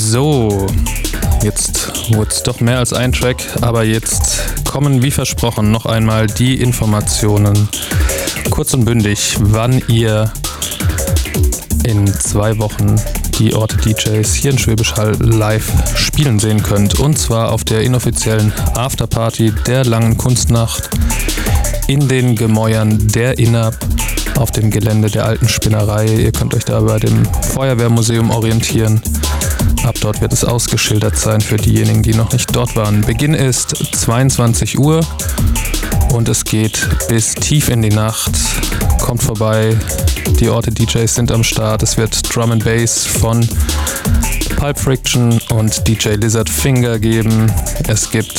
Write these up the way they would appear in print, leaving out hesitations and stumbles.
So, jetzt wurde es doch mehr als ein Track, aber jetzt kommen wie versprochen noch einmal die Informationen, kurz und bündig, wann ihr in 2 Wochen die Orte DJs hier in Schwäbisch Hall live spielen sehen könnt. Und zwar auf der inoffiziellen Afterparty der Langen Kunstnacht in den Gemäuern der Inab auf dem Gelände der alten Spinnerei. Ihr könnt euch da bei dem Feuerwehrmuseum orientieren. Ab dort wird es ausgeschildert sein für diejenigen, die noch nicht dort waren. Beginn ist 22 Uhr und es geht bis tief in die Nacht. Kommt vorbei, die Orte DJs sind am Start. Es wird Drum and Bass von Pulp Friction und DJ Lizard Finger geben. Es gibt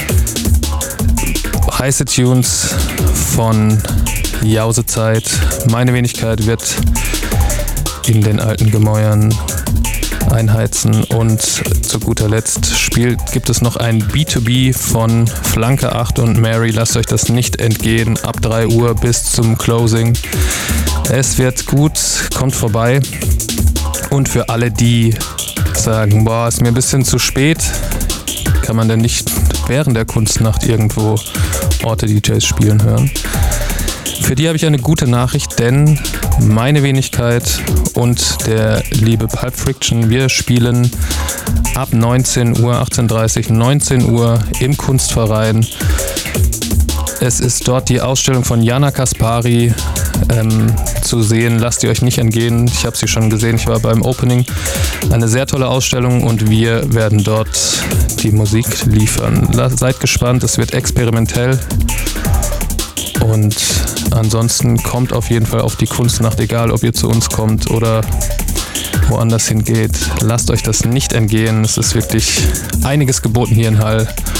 heiße Tunes von Jausezeit. Meine Wenigkeit wird in den alten Gemäuern einheizen und zu guter Letzt gibt es noch ein B2B von Flanke 8 und Mary. Lasst euch das nicht entgehen, ab 3 Uhr bis zum Closing. Es wird gut, kommt vorbei. Und für alle, die sagen, boah, ist mir ein bisschen zu spät, kann man denn nicht während der Kunstnacht irgendwo Orte DJs spielen hören? Für die habe ich eine gute Nachricht, denn meine Wenigkeit und der liebe Pulp Friction, wir spielen ab 19 Uhr, 18:30 Uhr, 19 Uhr im Kunstverein. Es ist dort die Ausstellung von Jana Kaspari zu sehen. Lasst ihr euch nicht entgehen. Ich habe sie schon gesehen. Ich war beim Opening. Eine sehr tolle Ausstellung und wir werden dort die Musik liefern. Seid gespannt. Es wird experimentell. Und ansonsten kommt auf jeden Fall auf die Kunstnacht, egal ob ihr zu uns kommt oder woanders hingeht. Lasst euch das nicht entgehen. Es ist wirklich einiges geboten hier in Hall.